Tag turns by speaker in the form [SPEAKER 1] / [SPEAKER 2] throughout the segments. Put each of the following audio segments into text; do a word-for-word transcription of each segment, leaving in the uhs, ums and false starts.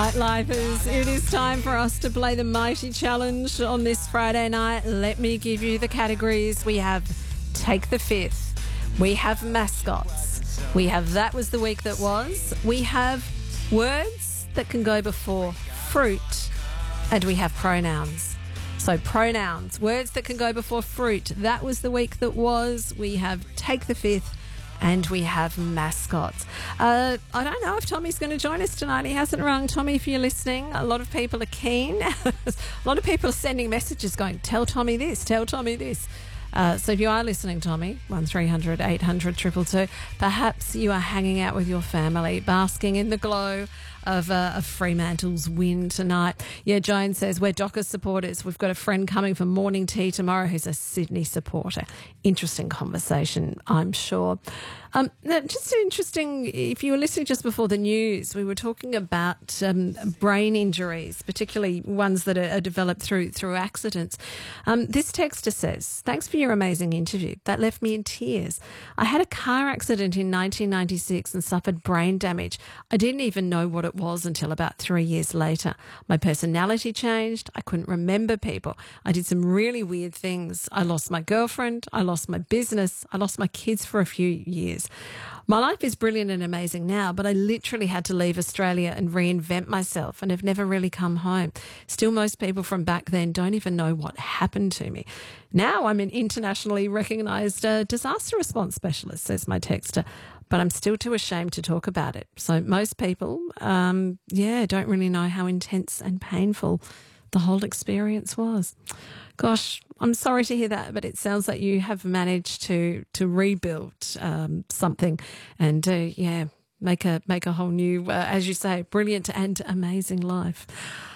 [SPEAKER 1] right, lifers, it is time for us to play the Mighty Challenge on this Friday night. Let me give you the categories. We have Take the Fifth. We have mascots. We have That Was the Week That Was. We have words that can go before fruit. And we have pronouns. So pronouns, words that can go before fruit. That was the week that was. We have Take the Fifth. And we have mascots. Uh, I don't know if Tommy's going to join us tonight. He hasn't rung. Tommy, if you're listening, a lot of people are keen. A lot of people are sending messages going, tell Tommy this, tell Tommy this. Uh, so if you are listening, Tommy, one three hundred eight hundred two two two, perhaps you are hanging out with your family, basking in the glow of, uh, of Fremantle's win tonight. Yeah, Joan says, we're Dockers supporters. We've got a friend coming for morning tea tomorrow who's a Sydney supporter. Interesting conversation, I'm sure. Um, just interesting, if you were listening just before the news, we were talking about um, brain injuries, particularly ones that are, are developed through through accidents. Um, this texter says, thanks for your amazing interview. That left me in tears. I had a car accident in nineteen ninety-six and suffered brain damage. I didn't even know what it was until about three years later. My personality changed. I couldn't remember people. I did some really weird things. I lost my girlfriend. I lost my business. I lost my kids for a few years. My life is brilliant and amazing now, but I literally had to leave Australia and reinvent myself and have never really come home. Still, most people from back then don't even know what happened to me. Now I'm an internationally recognised uh, disaster response specialist, says my texter, but I'm still too ashamed to talk about it. So most people, um, yeah, don't really know how intense and painful the whole experience was. Gosh, I'm sorry to hear that, but it sounds like you have managed to to rebuild um, something and, uh, yeah, make a make a whole new, uh, as you say, brilliant and amazing life.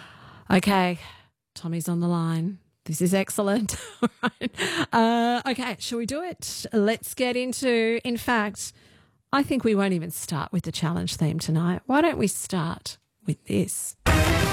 [SPEAKER 1] Okay, Tommy's on the line. This is excellent. All right. Uh, okay, shall we do it? Let's get into, in fact, I think we won't even start with the challenge theme tonight. Why don't we start with this?